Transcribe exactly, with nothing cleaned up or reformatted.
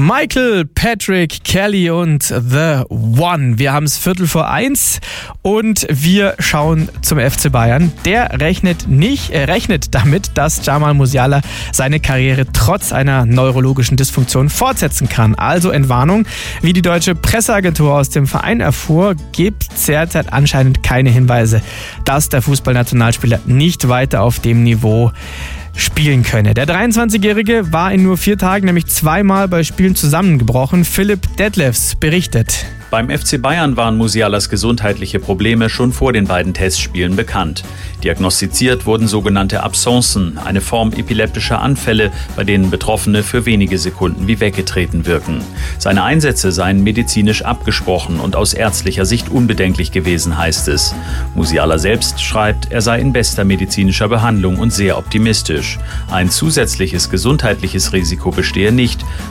Michael, Patrick, Kelly und The One. Wir haben es Viertel vor eins und wir schauen zum F C Bayern. Der rechnet nicht, äh, rechnet damit, dass Jamal Musiala seine Karriere trotz einer neurologischen Dysfunktion fortsetzen kann. Also Entwarnung. Wie die deutsche Presseagentur aus dem Verein erfuhr, gibt es derzeit anscheinend keine Hinweise, dass der Fußballnationalspieler nicht weiter auf dem Niveau spielen könne. Der dreiundzwanzigjährige war in nur vier Tagen nämlich zweimal bei Spielen zusammengebrochen. Philipp Detlefs berichtet. Beim F C Bayern waren Musialas gesundheitliche Probleme schon vor den beiden Testspielen bekannt. Diagnostiziert wurden sogenannte Absencen, eine Form epileptischer Anfälle, bei denen Betroffene für wenige Sekunden wie weggetreten wirken. Seine Einsätze seien medizinisch abgesprochen und aus ärztlicher Sicht unbedenklich gewesen, heißt es. Musiala selbst schreibt, er sei in bester medizinischer Behandlung und sehr optimistisch. Ein zusätzliches gesundheitliches Risiko bestehe nicht.